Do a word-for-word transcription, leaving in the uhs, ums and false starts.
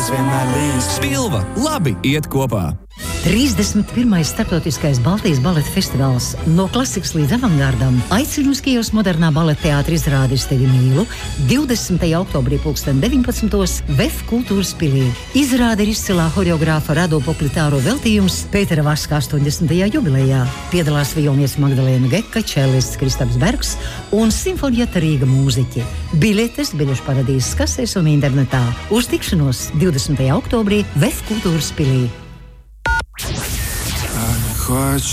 tas vienmēr līdz. Spilva, labi iet kopā. trīsdesmit pirmais starptautiskais Baltijas baleta festivāls no klasikas līdz avangardam aicina uz Kijevas modernā baleta teātra izrādi Es tevi mīlu divdesmitajā oktobrī pulksten deviņpadsmitos V E F kultūras pilī. Izrāde ir izcilā horeogrāfa Rado Poplitāro veltījums Pētera Vaska astoņdesmitajā jubilejā. Piedalās violniece Magdalēna Geka, čelists Kristaps Bergs un simfonieta Rīga mūziķi. Biļetes biļešu paradīzes kasēs un internetā. Uz tikšanos divdesmitajā oktobrī V E F kultūras pilī. Хочу